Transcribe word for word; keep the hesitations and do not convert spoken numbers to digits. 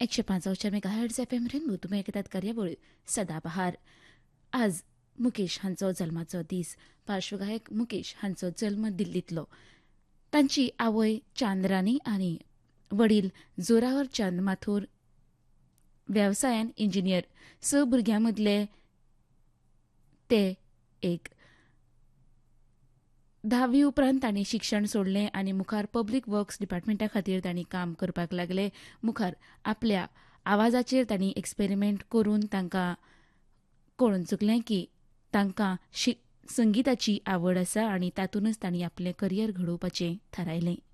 एकशे पांच mega hertz F M rainbow तुमी आयकतात कार्यावळ सदाबहार. आज मुकेश हांचो जल्माचो दीस. पार्श्वगायक मुकेश हांचो जल्म दिल्लींतलो. तांची आवय चांद्रानी आनी वडील जोरावर चांद माथूर वेवसायान इंजिनियर. स भुरग्यां मदले ते एक. धावी उपरांत तांणी शिक्षण सोडलें आनी मुखार पब्लीक वर्क्स डिपार्टमेंटा खातीर तांणी काम करपाक लागले. मुखार आपल्या आवाजाचेर तांणी एक्सपेरिमेंट करून तांकां कळून चुकलें की तांकां संगीताची आवड आसा आनी तातूंतच तांणी आपलें करियर घडोवपाचें थारायलें.